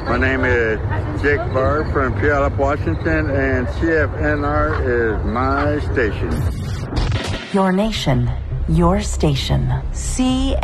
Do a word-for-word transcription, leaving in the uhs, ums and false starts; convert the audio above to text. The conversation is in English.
My name is Jake Barr from Puyallup, Washington, and C F N R is my station. Your nation, your station. C